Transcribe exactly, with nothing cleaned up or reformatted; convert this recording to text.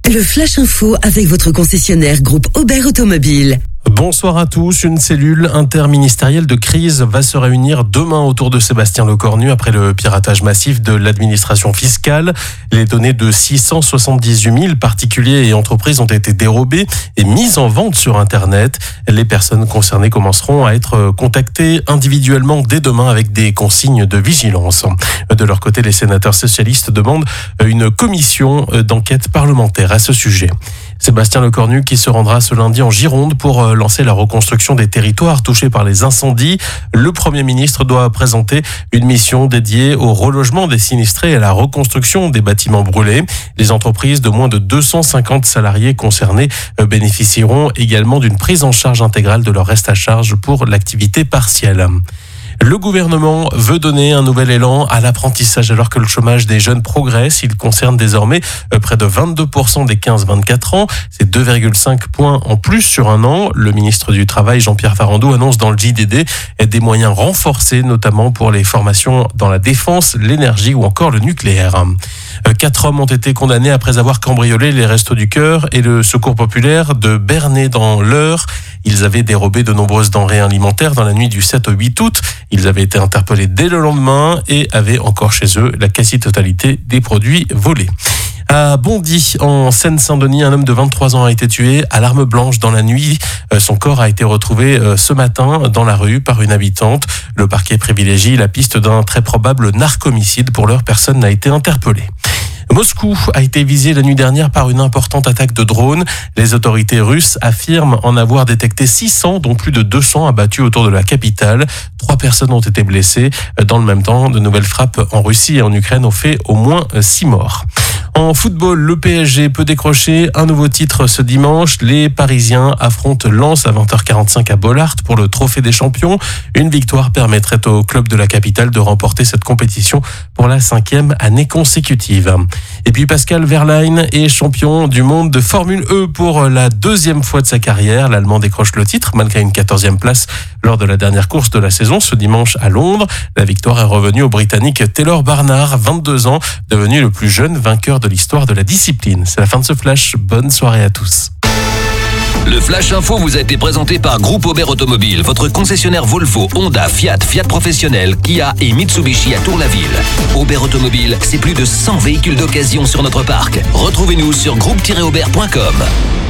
Le Flash Info avec votre concessionnaire groupe Aubert Automobile. Bonsoir à tous. Une cellule interministérielle de crise va se réunir demain autour de Sébastien Lecornu après le piratage massif de l'administration fiscale. Les données de six cent soixante-dix-huit mille particuliers et entreprises ont été dérobées et mises en vente sur Internet. Les personnes concernées commenceront à être contactées individuellement dès demain avec des consignes de vigilance. De leur côté, les sénateurs socialistes demandent une commission d'enquête parlementaire à ce sujet. Sébastien Lecornu qui se rendra ce lundi en Gironde pour lancer la reconstruction des territoires touchés par les incendies. Le Premier ministre doit présenter une mission dédiée au relogement des sinistrés et à la reconstruction des bâtiments brûlés. Les entreprises de moins de deux cent cinquante salariés concernés bénéficieront également d'une prise en charge intégrale de leur reste à charge pour l'activité partielle. Le gouvernement veut donner un nouvel élan à l'apprentissage alors que le chômage des jeunes progresse. Il concerne désormais près de vingt-deux pour cent des quinze vingt-quatre ans. C'est deux virgule cinq points en plus sur un an. Le ministre du Travail, Jean-Pierre Farandou, annonce dans le J D D des moyens renforcés, notamment pour les formations dans la défense, l'énergie ou encore le nucléaire. Quatre hommes ont été condamnés après avoir cambriolé les Restos du Cœur et le Secours populaire de Bernay dans l'Eure. Ils avaient dérobé de nombreuses denrées alimentaires dans la nuit du sept au huit août. Ils avaient été interpellés dès le lendemain et avaient encore chez eux la quasi-totalité des produits volés. À Bondy, en Seine-Saint-Denis, un homme de vingt-trois ans a été tué à l'arme blanche dans la nuit. Son corps a été retrouvé ce matin dans la rue par une habitante. Le parquet privilégie la piste d'un très probable narcomicide. Pour l'heure, personne n'a été interpellé. Moscou a été visé la nuit dernière par une importante attaque de drones. Les autorités russes affirment en avoir détecté six cents, dont plus de deux cents abattus autour de la capitale. Trois personnes ont été blessées. Dans le même temps, de nouvelles frappes en Russie et en Ukraine ont fait au moins six morts. En football, le P S G peut décrocher un nouveau titre ce dimanche. Les Parisiens affrontent Lens à vingt heures quarante-cinq à Bollaert pour le Trophée des Champions. Une victoire permettrait au club de la capitale de remporter cette compétition pour la cinquième année consécutive. Et puis Pascal Wehrlein est champion du monde de Formule E pour la deuxième fois de sa carrière. L'Allemand décroche le titre malgré une quatorzième place lors de la dernière course de la saison ce dimanche à Londres. La victoire est revenue au Britannique Taylor Barnard, vingt-deux ans, devenu le plus jeune vainqueur de l'histoire de la discipline. C'est la fin de ce flash. Bonne soirée à tous. Le Flash Info vous a été présenté par Groupe Aubert Automobile, votre concessionnaire Volvo, Honda, Fiat, Fiat Professionnel, Kia et Mitsubishi à Tour-la-Ville. Aubert Automobile, c'est plus de cent véhicules d'occasion sur notre parc. Retrouvez-nous sur groupe tiret aubert point com.